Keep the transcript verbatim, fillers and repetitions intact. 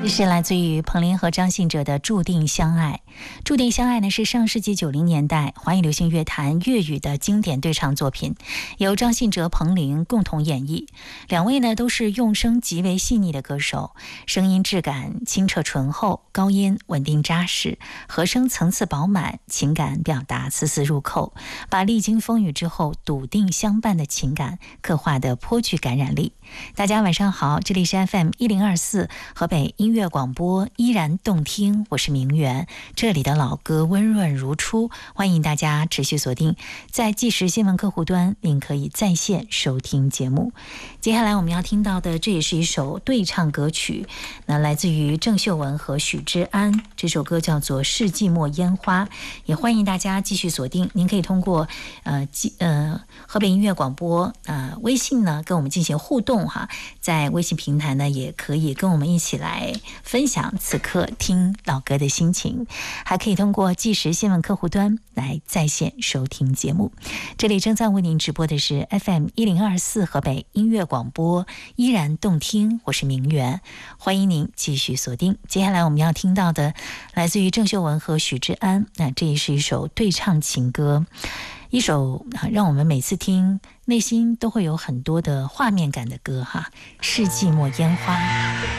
这是来自于彭羚和张信哲的《注定相爱》。注定相爱呢，是上世纪九零年代华语流行乐坛粤语的经典对唱作品，由张信哲、彭羚共同演绎。两位呢都是用声极为细腻的歌手，声音质感清澈醇厚，高音稳定扎实，和声层次饱满，情感表达丝丝入扣，把历经风雨之后笃定相伴的情感刻画得颇具感染力。大家晚上好，这里是 F M 一零二四河北音乐广播，依然动听，我是明媛，这里的老歌温润如初，欢迎大家持续锁定在即时新闻客户端，您可以在线收听节目。接下来我们要听到的，这也是一首对唱歌曲，那来自于郑秀文和许知安，这首歌叫做《世纪末烟花》，也欢迎大家继续锁定，您可以通过呃呃河北音乐广播呃微信呢跟我们进行互动哈，在微信平台呢也可以跟我们一起来分享此刻听老歌的心情，还可以通过即时新闻客户端来在线收听节目。这里正在为您直播的是 F M 一零二四河北音乐广播，依然动听，我是明媛，欢迎您继续锁定。接下来我们要听到的来自于郑秀文和许知安，那这也是一首对唱情歌，一首让我们每次听内心都会有很多的画面感的歌哈，世纪末烟花。